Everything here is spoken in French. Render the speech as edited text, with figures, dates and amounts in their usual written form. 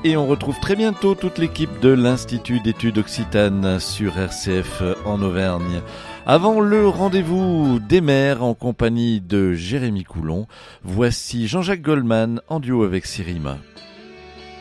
Et on retrouve très bientôt toute l'équipe de l'Institut d'études occitanes sur RCF en Auvergne. Avant le rendez-vous des maires en compagnie de Jérémy Coulon, voici Jean-Jacques Goldman en duo avec Sirima.